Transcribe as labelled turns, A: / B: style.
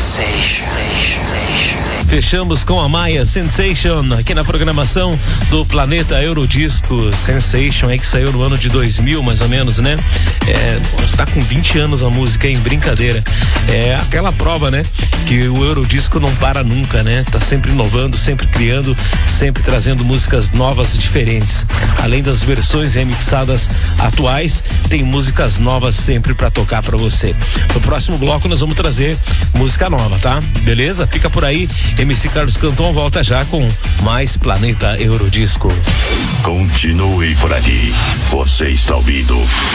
A: Fechamos com a Maia Sensation aqui na programação do Planeta Eurodisco. Sensation aí que saiu no ano de 2000 mais ou menos, né? Tá com 20 anos a música, hein? Brincadeira. É aquela prova, né? Que o Eurodisco não para nunca, né? Tá sempre inovando, sempre criando, sempre trazendo músicas novas e diferentes. Além das versões remixadas atuais, tem músicas novas sempre pra tocar pra você. No próximo bloco nós vamos trazer música nova, tá? Beleza? Fica por aí. MC Carlos Canton volta já com mais Planeta Eurodisco.
B: Continue por aqui. Você está ouvindo